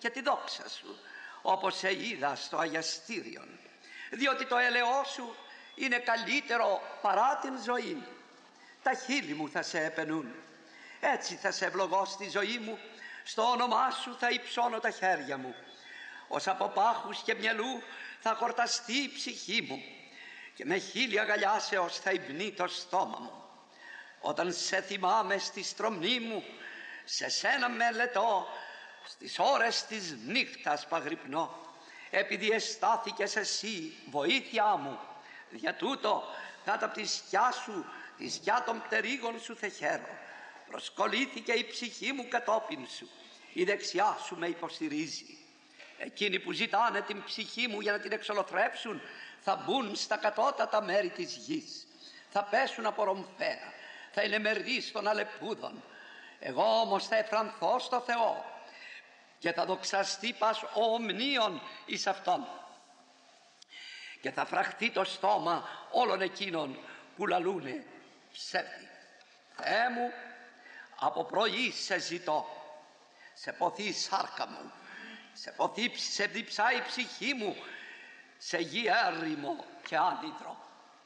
και τη δόξα σου, όπως σε είδα στο αγιαστήριον. Διότι το έλεό σου είναι καλύτερο παρά την ζωή. Τα χείλη μου θα σε επενούν. Έτσι θα σε ευλογώ στη ζωή μου, στο όνομά σου θα υψώνω τα χέρια μου. Ως από πάχους και μυαλού θα χορταστεί η ψυχή μου και με χείλη αγκαλιάσεως θα υμνεί το στόμα μου. Όταν σε θυμάμαι στη στρομνή μου, σε σένα μελετώ, στις ώρες της νύχτας παγρυπνώ. Επειδή εστάθηκες εσύ βοήθειά μου, για τούτο κάτω από τη σκιά σου, τη σκιά των πτερύγων σου θα χαίρω. Προσκολήθηκε η ψυχή μου κατόπιν σου, η δεξιά σου με υποστηρίζει. Εκείνοι που ζητάνε την ψυχή μου για να την εξολοθρέψουν θα μπουν στα κατώτατα μέρη της γης. Θα πέσουν από ρομφαία, θα είναι μερδείς των αλεπούδων. Εγώ όμως θα εφρανθώ στο Θεό και θα δοξαστεί πας ο ομνίων εις Αυτόν. Και θα φραχτεί το στόμα όλων εκείνων που λαλούνε ψεύδι. Θεέ μου, από πρωί σε ζητώ, σε ποθεί η σάρκα μου, σε διψάει η ψυχή μου, σε γη έρημο και άνυδρο.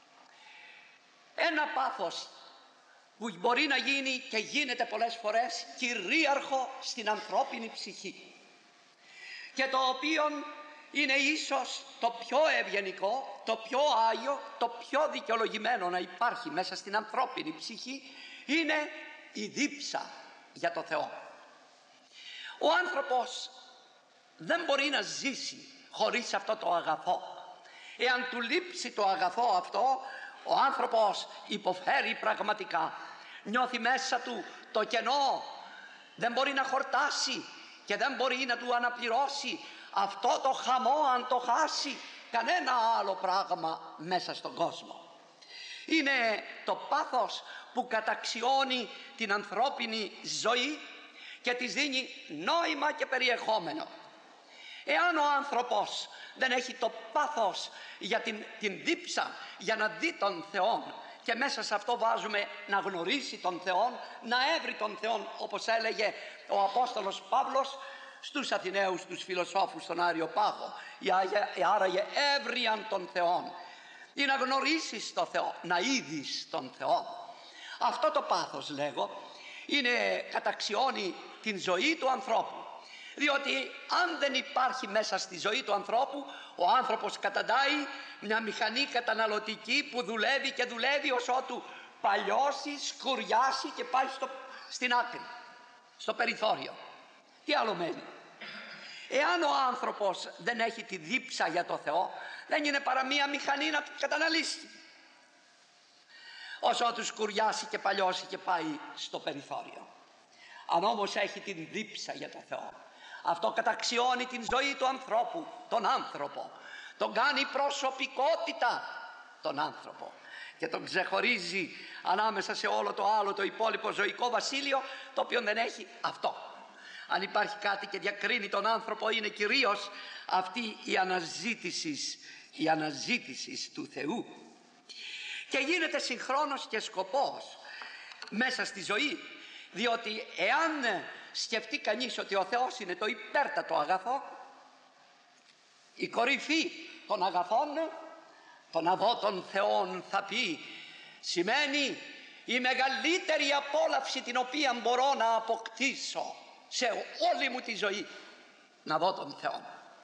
Ένα πάθος που μπορεί να γίνει και γίνεται πολλές φορές κυρίαρχο στην ανθρώπινη ψυχή και το οποίο είναι ίσως το πιο ευγενικό, το πιο άγιο, το πιο δικαιολογημένο να υπάρχει μέσα στην ανθρώπινη ψυχή, είναι η δίψα για το Θεό. Ο άνθρωπος δεν μπορεί να ζήσει χωρίς αυτό το αγαθό. Εάν του λείψει το αγαθό αυτό, ο άνθρωπος υποφέρει πραγματικά. Νιώθει μέσα του το κενό, δεν μπορεί να χορτάσει και δεν μπορεί να του αναπληρώσει αυτό το χαμό αν το χάσει κανένα άλλο πράγμα μέσα στον κόσμο. Είναι το πάθος που καταξιώνει την ανθρώπινη ζωή και της δίνει νόημα και περιεχόμενο. Εάν ο άνθρωπος δεν έχει το πάθος για την δίψα, για να δει τον Θεό, και μέσα σε αυτό βάζουμε να γνωρίσει τον Θεό, να έβρει τον Θεό, όπως έλεγε ο Απόστολος Παύλος στους Αθηναίους, τους φιλοσόφους στον Άριο Πάγο, άραγε έβριαν τον Θεό, ή να γνωρίσεις τον Θεό, να είδεις τον Θεό. Αυτό το πάθος, λέγω, είναι καταξιώνει την ζωή του ανθρώπου. Διότι αν δεν υπάρχει μέσα στη ζωή του ανθρώπου, ο άνθρωπος καταντάει μια μηχανή καταναλωτική που δουλεύει και δουλεύει ως ότου παλιώσει, σκουριάσει και πάει στην άκρη, στο περιθώριο. Τι άλλο μένει? Εάν ο άνθρωπος δεν έχει τη δίψα για το Θεό, δεν είναι παρά μια μηχανή να καταναλύσει, ως ότου σκουριάσει και παλιώσει και πάει στο περιθώριο. Αν όμως έχει την δίψα για το Θεό, αυτό καταξιώνει την ζωή του ανθρώπου, τον άνθρωπο, τον κάνει προσωπικότητα τον άνθρωπο και τον ξεχωρίζει ανάμεσα σε όλο το άλλο το υπόλοιπο ζωικό βασίλειο, το οποίο δεν έχει αυτό. Αν υπάρχει κάτι και διακρίνει τον άνθρωπο, είναι κυρίως αυτή η αναζήτηση του Θεού, και γίνεται συγχρόνως και σκοπός μέσα στη ζωή. Διότι εάν σκεφτεί κανείς ότι ο Θεός είναι το υπέρτατο αγαθό, η κορυφή των αγαθών, το να δω τον Θεόν, θα πει, σημαίνει η μεγαλύτερη απόλαυση την οποία μπορώ να αποκτήσω σε όλη μου τη ζωή, να δω τον Θεό.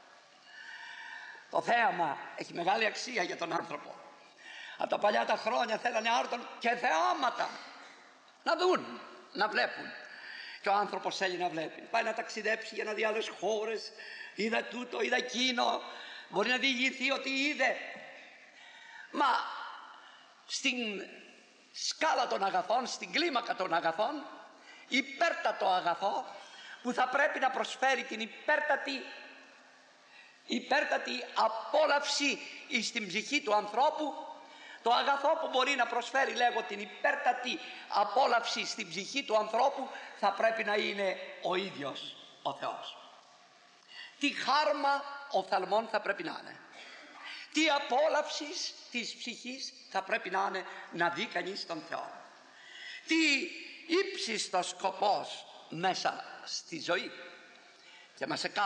Το θέαμα έχει μεγάλη αξία για τον άνθρωπο. Από τα παλιά τα χρόνια θέλανε άρτον και θεάματα να δουν, να βλέπουν. Και ο άνθρωπος θέλει να βλέπει. Πάει να ταξιδέψει για να δει άλλες χώρες, είδα τούτο, είδα εκείνο, μπορεί να διηγηθεί ότι είδε. Μα στην σκάλα των αγαθών, στην κλίμακα των αγαθών, υπέρτατο αγαθό που θα πρέπει να προσφέρει την υπέρτατη απόλαυση στην ψυχή του ανθρώπου, το αγαθό που μπορεί να προσφέρει, λέγω, την υπέρτατη απόλαυση στην ψυχή του ανθρώπου, θα πρέπει να είναι ο ίδιος ο Θεός. Τι χάρμα οφθαλμών θα πρέπει να είναι, τι απόλαυση της ψυχής θα πρέπει να είναι, να δει κανείς τον Θεό, τι ύψιστος σκοπός μέσα στη ζωή. Και μας